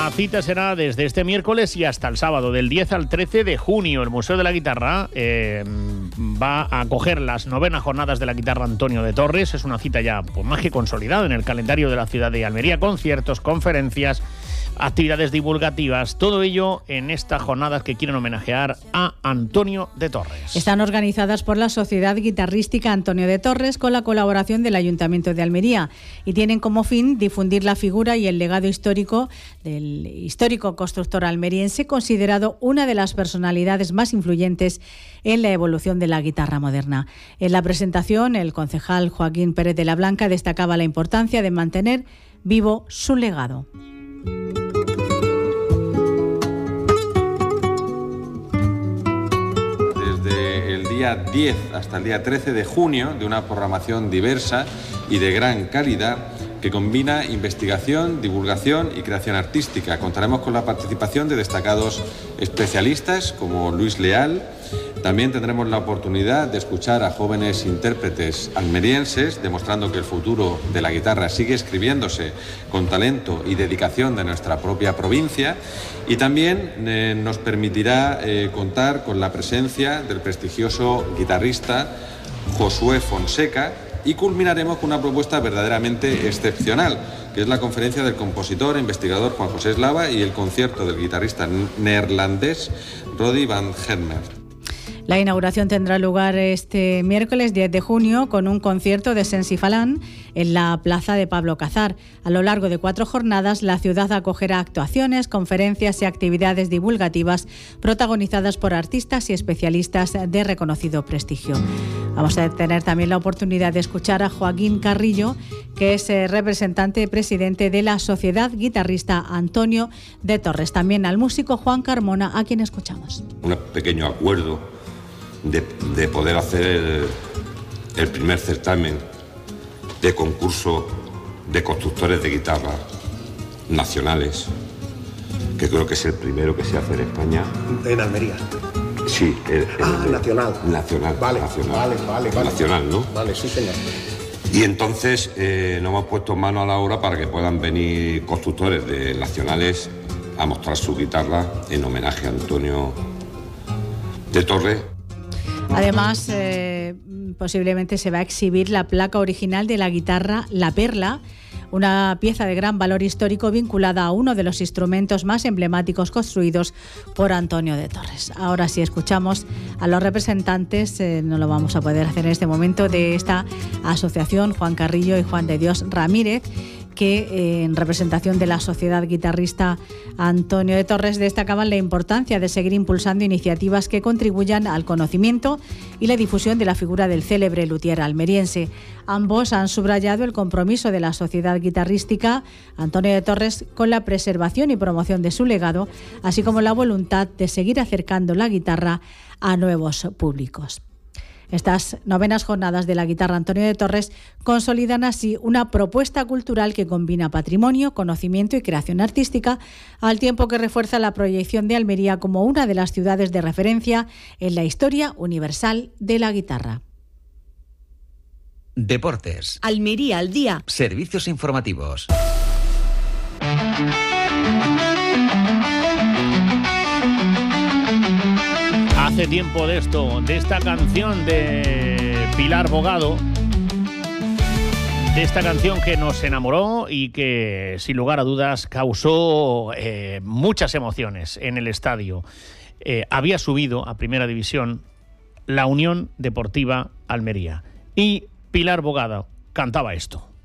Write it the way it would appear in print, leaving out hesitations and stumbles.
La cita será desde este miércoles y hasta el sábado, del 10 al 13 de junio. El Museo de la Guitarra va a acoger las 9ª jornadas de la guitarra Antonio de Torres. Es una cita ya pues, más que consolidada en el calendario de la ciudad de Almería. Conciertos, conferencias, actividades divulgativas, todo ello en estas jornadas que quieren homenajear a Antonio de Torres. Están organizadas por la Sociedad Guitarrística Antonio de Torres con la colaboración del Ayuntamiento de Almería y tienen como fin difundir la figura y el legado histórico del histórico constructor almeriense, considerado una de las personalidades más influyentes en la evolución de la guitarra moderna. En la presentación, el concejal Joaquín Pérez de la Blanca destacaba la importancia de mantener vivo su legado. Desde el día 10 hasta el día 13 de junio, de una programación diversa y de gran calidad que combina investigación, divulgación y creación artística. Contaremos con la participación de destacados especialistas como Luis Leal. También tendremos la oportunidad de escuchar a jóvenes intérpretes almerienses, demostrando que el futuro de la guitarra sigue escribiéndose con talento y dedicación de nuestra propia provincia. Y también nos permitirá contar con la presencia del prestigioso guitarrista Josué Fonseca. Y culminaremos con una propuesta verdaderamente excepcional, que es la conferencia del compositor e investigador Juan José Eslava y el concierto del guitarrista neerlandés Roddy van Hermert. La inauguración tendrá lugar este miércoles 10 de junio con un concierto de Sensifalán en la plaza de Pablo Cazar. A lo largo de 4 jornadas, la ciudad acogerá actuaciones, conferencias y actividades divulgativas protagonizadas por artistas y especialistas de reconocido prestigio. Vamos a tener también la oportunidad de escuchar a Joaquín Carrillo, que es representante presidente de la Sociedad Guitarrista Antonio de Torres. También al músico Juan Carmona, a quien escuchamos. Un pequeño acuerdo de poder hacer el primer certamen de concurso de constructores de guitarra nacionales, que creo que es el primero que se hace en España. En Almería. Sí. Nacional. Nacional. Vale. Nacional, ¿no? Vale, sí, señor. Y entonces nos hemos puesto mano a la obra para que puedan venir constructores nacionales a mostrar su guitarra en homenaje a Antonio de Torres. Además, posiblemente se va a exhibir la placa original de la guitarra La Perla, una pieza de gran valor histórico vinculada a uno de los instrumentos más emblemáticos construidos por Antonio de Torres. Ahora sí escuchamos a los representantes, no lo vamos a poder hacer en este momento, de esta asociación, Juan Carrillo y Juan de Dios Ramírez, que en representación de la Sociedad Guitarrista Antonio de Torres destacaban la importancia de seguir impulsando iniciativas que contribuyan al conocimiento y la difusión de la figura del célebre luthier almeriense. Ambos han subrayado el compromiso de la Sociedad Guitarrística Antonio de Torres con la preservación y promoción de su legado, así como la voluntad de seguir acercando la guitarra a nuevos públicos. Estas 9ª jornadas de la guitarra Antonio de Torres consolidan así una propuesta cultural que combina patrimonio, conocimiento y creación artística, al tiempo que refuerza la proyección de Almería como una de las ciudades de referencia en la historia universal de la guitarra. Deportes. Almería al día. Servicios informativos. Hace tiempo de esta canción de Pilar Bogado, de esta canción que nos enamoró y que, sin lugar a dudas, causó muchas emociones en el estadio. Había subido a Primera División la Unión Deportiva Almería y Pilar Bogado cantaba esto.